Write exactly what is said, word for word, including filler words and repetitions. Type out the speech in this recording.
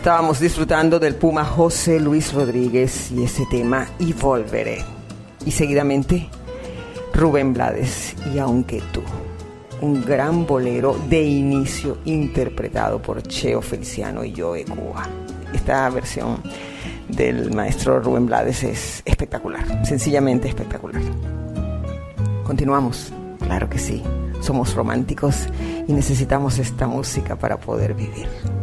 Estábamos disfrutando del Puma José Luis Rodríguez y ese tema Y Volveré. Y seguidamente Rubén Blades y Aunque tú, un gran bolero de inicio interpretado por Cheo Feliciano y Joe Cuba. Esta versión del maestro Rubén Blades es espectacular, sencillamente espectacular. Continuamos, claro que sí, somos románticos y necesitamos esta música para poder vivir.